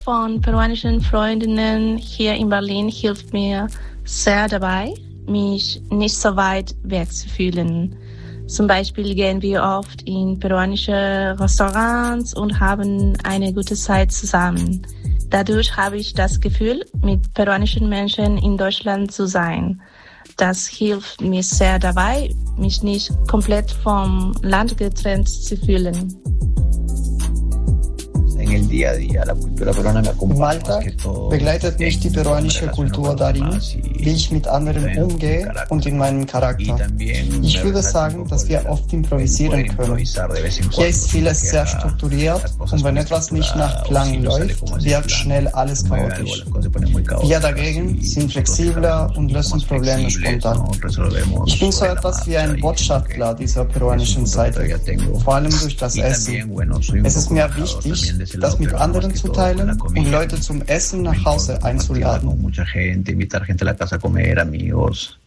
von peruanischen Freundinnen hier in Berlin hilft mir sehr dabei, mich nicht so weit wegzufühlen. Zum Beispiel gehen wir oft in peruanische Restaurants und haben eine gute Zeit zusammen. Dadurch habe ich das Gefühl, mit peruanischen Menschen in Deutschland zu sein. Das hilft mir sehr dabei, mich nicht komplett vom Land getrennt zu fühlen. Im Alltag begleitet mich die peruanische Kultur darin, wie ich mit anderen umgehe und in meinem Charakter. Ich würde sagen, dass wir oft improvisieren können. Hier ist vieles sehr strukturiert und wenn etwas nicht nach Plan läuft, wird schnell alles chaotisch. Wir dagegen sind flexibler und lösen Probleme spontan. Ich bin so etwas wie ein Botschafter dieser peruanischen Seite, vor allem durch das Essen. Es ist mir wichtig, das mit anderen zu teilen und Leute zum Essen nach Hause einzuladen.